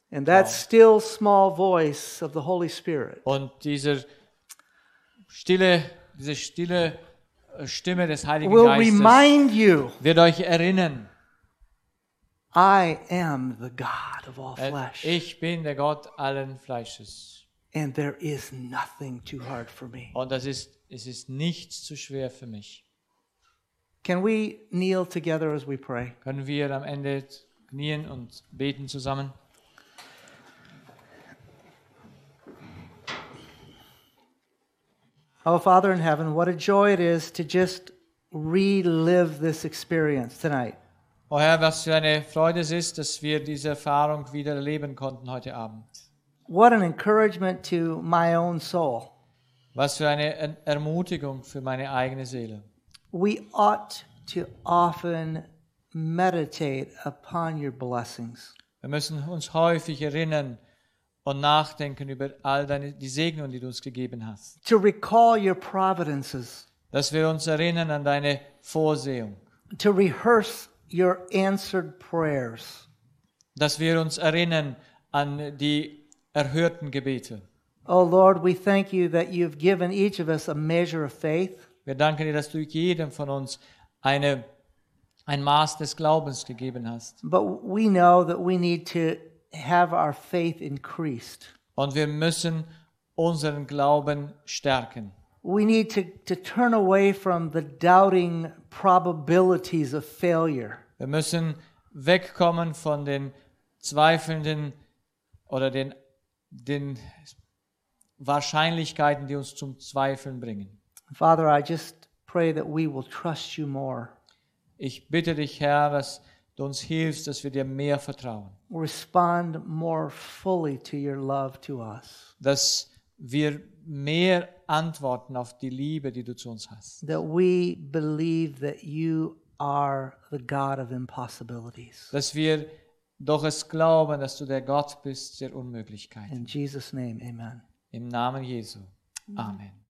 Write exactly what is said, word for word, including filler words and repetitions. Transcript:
And that still small voice of the Holy Spirit Und dieser stille, diese stille Stimme des Heiligen will Geistes remind you, wird euch erinnern, I am the God of all äh, flesh, ich bin der Gott allen Fleisches. and there is nothing too hard for me. Und das ist, es ist nichts zu schwer für mich. Can we kneel together as we pray? Können wir am Ende knien und beten zusammen? Oh, Father in heaven, what a joy it is to just relive this experience tonight. O Herr, was für eine Freude es ist, dass wir diese Erfahrung wieder erleben konnten heute Abend. What an encouragement to my own soul. Was für eine Er- Ermutigung für meine eigene Seele. We ought to often meditate upon your blessings. Wir müssen uns häufig erinnern und nachdenken über all deine, die Segnungen, die du uns gegeben hast. To recall your providences. Dass wir uns erinnern an deine Vorsehung. To rehearse your answered prayers. Dass wir uns erinnern an die erhörten Gebete. Oh Lord, we thank you that you've given each of us a measure of faith. Wir danken dir, dass du jedem von uns eine, ein Maß des Glaubens gegeben hast. But we know that we need to have our faith increased. Und wir müssen unseren Glauben stärken. We need to, to turn away from the doubting probabilities of failure. Wir müssen wegkommen von den zweifelnden oder den, den Wahrscheinlichkeiten, die uns zum Zweifeln bringen. Father, I just pray that we will trust you more. Ich bitte dich, Herr, dass du uns hilfst, dass wir dir mehr vertrauen. Respond more fully to your love to us. Dass wir mehr antworten auf die Liebe, die du zu uns hast. That we believe that you are the God of impossibilities. Dass wir doch es glauben, dass du der Gott bist der Unmöglichkeiten. In Jesus' name, amen. Im Namen Jesu. Amen.